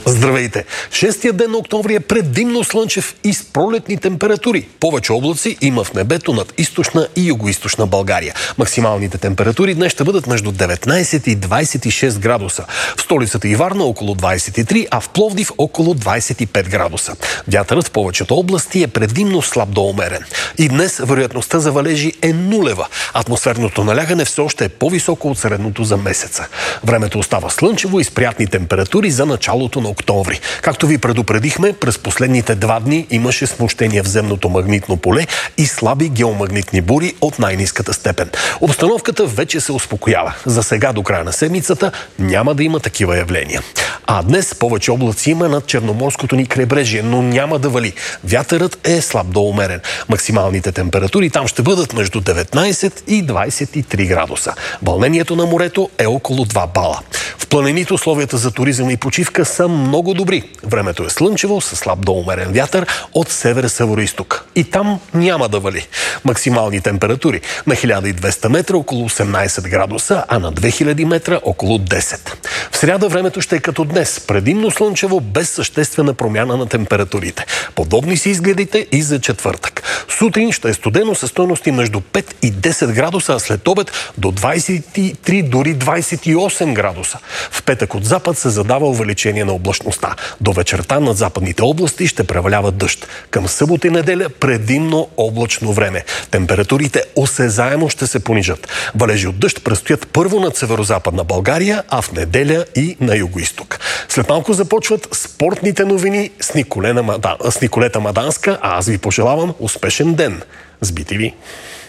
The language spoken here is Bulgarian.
Здравейте! Шестия ден на октомври е предимно слънчев и с пролетни температури. Повече облаци има в небето над източна и югоизточна България. Максималните температури днес ще бъдат между 19 и 26 градуса. В столицата и Варна около 23, а в Пловдив около 25 градуса. Вятърът в повечето области е предимно слаб до умерен. И днес вероятността за валежи е нулева. Атмосферното налягане все още е по-високо от средното за месеца. Времето остава слънчево и с приятни температури за началото на октомври. Както ви предупредихме, през последните 2 дни имаше смущение в земното магнитно поле и слаби геомагнитни бури от най-ниската степен. Обстановката вече се успокоява. За сега до края на седмицата няма да има такива явления. А днес повече облаци има над Черноморското ни крайбрежие, но няма да вали. Вятърът е слаб до умерен. Максималните температури там ще бъдат между 19 и 23 градуса. Вълнението на морето е около 2 бала. В планините условията за туризъм и почивка са много добри. Времето е слънчево, със слаб до умерен вятър от север-североизток. И там няма да вали. Максимални температури на 1200 метра около 18 градуса, а на 2000 метра около 10. В сряда времето ще е като днес, предимно слънчево, без съществена промяна на температурите. Подобни си изгледите и за четвъртък. Сутрин ще е студено със стойности между 5 и 10 градуса, а след обед до 23, дори 28 градуса. В петък от запад се задава увеличение на облачността. До вечерта над западните области ще превалява дъжд. Към събота и неделя предимно облачно време. Температурите осезаемо ще се понижат. Валежи от дъжд предстоят първо над северозападна България, а в неделя и на югоизток. След малко започват спортните новини с Николета Маданска, а аз ви пожелавам успешен ден с BTV.